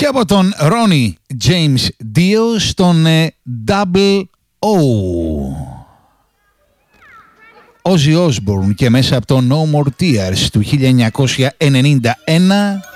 Και από τον Ronnie James Dio στον Double O. Ozzy Osbourne και μέσα από το No More Tears του 1991